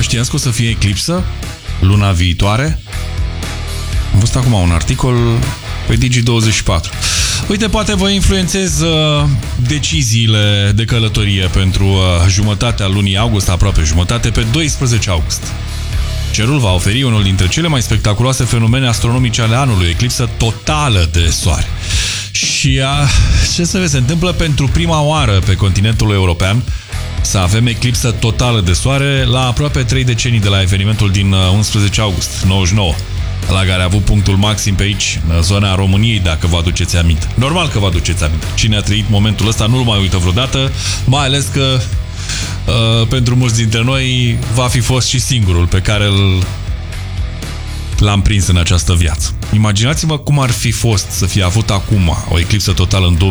știați că o să fie eclipsă luna viitoare? Am văzut acum un articol pe Digi24. Uite, poate vă influențez deciziile de călătorie pentru jumătatea lunii august, aproape jumătate, pe 12 august. Cerul va oferi unul dintre cele mai spectaculoase fenomene astronomice ale anului, eclipsă totală de soare. Și ce să vezi, se întâmplă pentru prima oară pe continentul european să avem eclipsă totală de soare la aproape 3 decenii de la evenimentul din 11 august 99, la care a avut punctul maxim pe aici, în zona României, dacă vă aduceți aminte. Normal că vă aduceți aminte. Cine a trăit momentul ăsta nu-l mai uită vreodată, mai ales că pentru mulți dintre noi va fi fost și singurul pe care l-am prins în această viață. Imaginați-vă cum ar fi fost să fie avut acum o eclipsă totală în